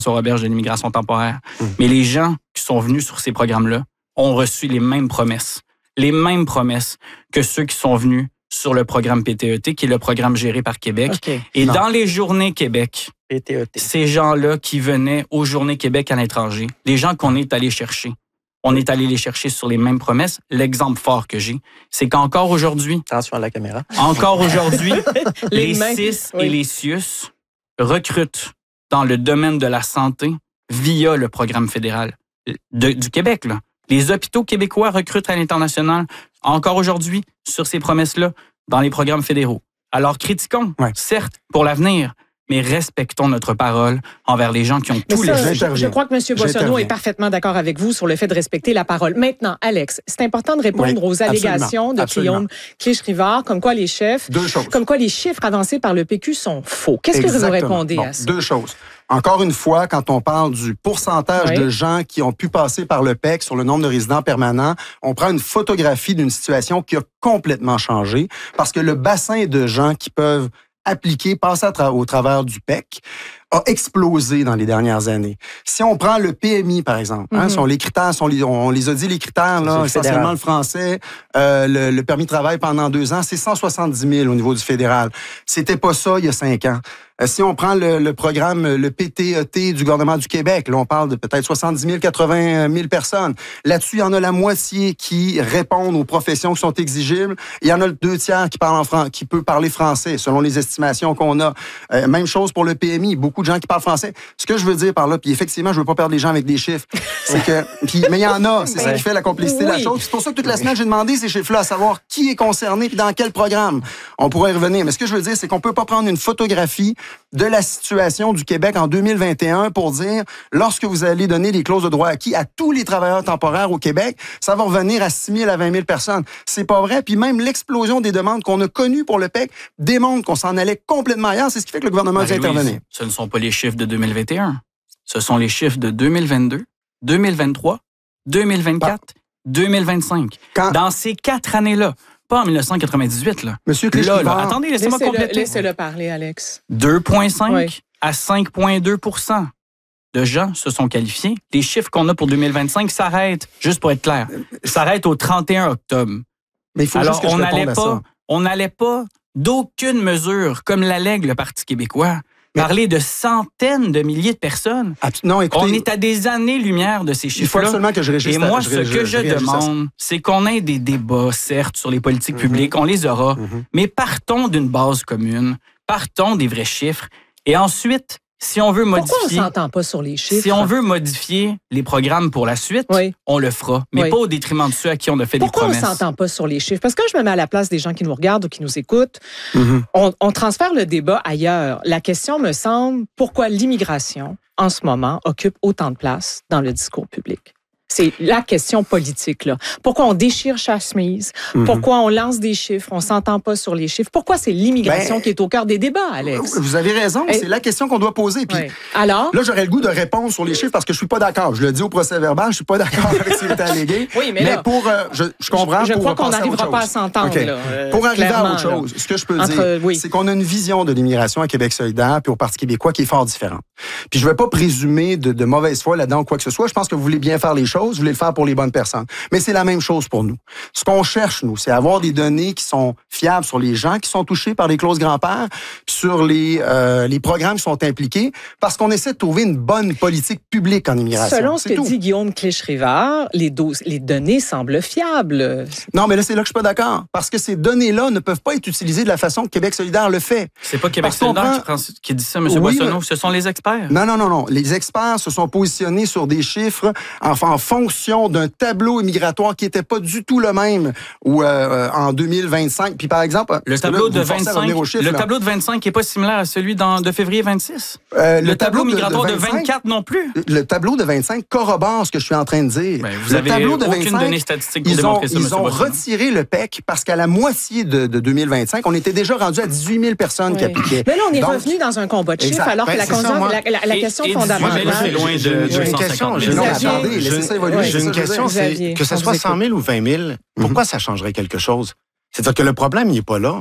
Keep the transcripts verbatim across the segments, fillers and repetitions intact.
sur auberge de l'immigration temporaire. Mmh. Mais les gens qui sont venus sur ces programmes-là ont reçu les mêmes promesses. Les mêmes promesses que ceux qui sont venus sur le programme P T E T, qui est le programme géré par Québec. Okay. Et Non. dans les Journées Québec, P T E T. ces gens-là qui venaient aux Journées Québec à l'étranger, les gens qu'on est allé chercher, on est allé les chercher sur les mêmes promesses. L'exemple fort que j'ai, c'est qu'encore aujourd'hui, Attention à la caméra. encore aujourd'hui, Les les mains, C I S oui. et les C I U S recrutent dans le domaine de la santé via le programme fédéral de- du Québec. Là. Les hôpitaux québécois recrutent à l'international encore aujourd'hui sur ces promesses-là dans les programmes fédéraux. Alors critiquons, Ouais. certes, pour l'avenir, mais respectons notre parole envers les gens qui ont Mais tous ça, les... je, J'interviens. je crois que M. Boissonneau J'interviens. est parfaitement d'accord avec vous sur le fait de respecter la parole. Maintenant, Alex, c'est important de répondre Oui, aux allégations de absolument. Guillaume Clich-Rivard, comme quoi les chefs, Deux choses. comme quoi les chiffres avancés par le P Q sont faux. Qu'est-ce que vous Exactement. répondez Bon, à ça? Deux choses. Encore une fois, quand on parle du pourcentage Oui. de gens qui ont pu passer par le P E C sur le nombre de résidents permanents, on prend une photographie d'une situation qui a complètement changé parce que le bassin de gens qui peuvent appliquer, passer à tra- au travers du P E C, a explosé dans les dernières années. Si on prend le P M I, par exemple, hein, Mhm. sont les critères, sont les, on les a dit, les critères, C'est là, le essentiellement fédéral. le français, euh, le, le permis de travail pendant deux ans, c'est cent soixante-dix mille au niveau du fédéral. C'était pas ça il y a cinq ans. Euh, si on prend le, le programme, le P T E T du gouvernement du Québec, là, on parle de peut-être soixante-dix mille, quatre-vingt mille personnes. Là-dessus, il y en a la moitié qui répondent aux professions qui sont exigibles. Il y en a le deux tiers qui parlent en fran- qui peut parler français, selon les estimations qu'on a. Euh, même chose pour le P M I. Beaucoup de gens qui parlent français. Ce que je veux dire par là, puis effectivement, je veux pas perdre les gens avec des chiffres, c'est que, puis, mais il y en a, c'est ça qui fait la complicité de la Oui. chose. C'est pour ça que toute la semaine, j'ai demandé ces chiffres-là, à savoir qui est concerné puis dans quel programme. On pourrait y revenir. Mais ce que je veux dire, c'est qu'on peut pas prendre une photographie de la situation du Québec en deux mille vingt et un pour dire, lorsque vous allez donner des clauses de droit acquis à tous les travailleurs temporaires au Québec, ça va revenir à six mille à vingt mille personnes. C'est pas vrai. Puis même l'explosion des demandes qu'on a connues pour le P E C démontre qu'on s'en allait complètement ailleurs. C'est ce qui fait que le gouvernement a dû Marie-Louise, intervenir. ce ne sont pas les chiffres de deux mille vingt et un. Ce sont les chiffres de deux mille vingt-deux, deux mille vingt-trois, deux mille vingt-quatre, deux mille vingt-cinq. Quand- Dans ces quatre années-là, pas en mille neuf cent quatre-vingt-dix-huit, là. Monsieur Là, là, Clich-Rivard, attendez, laissez-moi Laissez-le, compléter. laissez-le parler, Alex. deux virgule cinq Oui. à cinq virgule deux pour cent de gens se sont qualifiés. Les chiffres qu'on a pour deux mille vingt-cinq s'arrêtent, juste pour être clair, s'arrêtent au trente et un octobre. mais il faut Alors, juste que je on réponde n'allait à ça. pas, on n'allait pas d'aucune mesure, comme l'allègue le Parti québécois, Mais- parler de centaines de milliers de personnes. Abs- Non, écoutez, On est à des années-lumière de ces il faut chiffres-là. absolument que je réagisse. Et à- moi, je ce ré- que je, réagisse à ça. demande, c'est qu'on ait des débats, certes, sur les politiques Mhm. publiques, on les aura, Mhm. mais partons d'une base commune, partons des vrais chiffres, et ensuite, si on veut Pourquoi on modifier, s'entend pas sur les chiffres? si on veut modifier les programmes pour la suite, Oui. on le fera, mais Oui. pas au détriment de ceux à qui on a fait Pourquoi on des promesses. s'entend pas sur les chiffres? Parce que quand je me mets à la place des gens qui nous regardent ou qui nous écoutent, Mhm. on, on transfère le débat ailleurs. La question me semble, pourquoi l'immigration, en ce moment, occupe autant de place dans le discours public? C'est la question politique, là. Pourquoi on déchire chaque chemise? Mhm. Pourquoi on lance des chiffres? On s'entend pas sur les chiffres? Pourquoi c'est l'immigration Ben, qui est au cœur des débats, Alex? Vous avez raison, Et- c'est la question qu'on doit poser. Puis Oui. Alors? là, j'aurais le goût de répondre sur les chiffres parce que je suis pas d'accord. Je le dis au procès verbal, je suis pas d'accord avec ce qui est allégué. Oui, mais là- pour, euh, je, je comprends. Je pour crois qu'on passer à autre n'arrivera pas à chose. s'entendre, OK. là, euh, Pour arriver à clairement, autre là. chose, ce que je peux Entre- dire, oui. c'est qu'on a une vision de l'immigration à Québec solidaire puis au Parti québécois qui est fort différente. Puis je vais pas présumer de, de mauvaise foi là-dedans ou quoi que ce soit. Je pense que vous voulez bien faire les choses, vous voulez le faire pour les bonnes personnes. Mais c'est la même chose pour nous. Ce qu'on cherche, nous, c'est avoir des données qui sont fiables sur les gens qui sont touchés par les clauses grand-père, puis sur les, euh, les programmes qui sont impliqués, parce qu'on essaie de trouver une bonne politique publique en immigration. Selon ce C'est que tout. dit Guillaume Clich-Rivard, les, dos- les données semblent fiables. Non, mais là, c'est là que je suis pas d'accord. Parce que ces données-là ne peuvent pas être utilisées de la façon que Québec solidaire le fait. C'est pas Québec Parce qu'on solidaire prend- qui, prend- qui dit ça, M. Oui, Boissonneau, mais- ce sont les experts. Non, non, non, non. Les experts se sont positionnés sur des chiffres en, en fonction d'un tableau immigratoire qui n'était pas du tout le même ou euh, en deux mille vingt-cinq. Puis par exemple, Le parce que là, tableau, vous de me forcez à vingt-cinq, revenir aux chiffres, le là. tableau de vingt-cinq n'est pas similaire à celui d'en- de février vingt-six. Euh, Le, tableau, de- migratoire de, vingt-cinq, vingt-quatre non plus. Le tableau de vingt-cinq corrobore ce que je suis en train de dire. Ben, vous le avez tableau de aucune vingt-cinq, donnée statistique pour ils ont, démontrer ça, M. ils ont Boissonneau. retiré le P E C parce qu'à la moitié de, de deux mille vingt-cinq, on était déjà rendu à dix-huit mille personnes qui Oui. appliquaient. Mais là, on est Donc, revenu dans un combat de chiffres, Exact. alors que Ben, la, c'est ça, conscience- moi. la, la- la Et- question et dix-huit, fondamentale... mais là, c'est loin de J'ai deux une cent question, cinquante j'ai mille. Non, mais Xavier, attendez, je- laissez ça évoluer. J'ai c'est ça une que je veux question, dire. c'est Xavier, que ce on soit vous cent mille ou vingt mille, pourquoi ça changerait quelque chose? C'est-à-dire que le problème, il n'est pas là.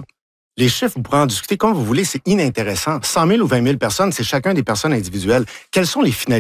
Les chiffres, vous pourrez en discuter comme vous voulez, c'est inintéressant. cent mille ou vingt mille personnes, c'est chacun des personnes individuelles. Quelles sont les finalités?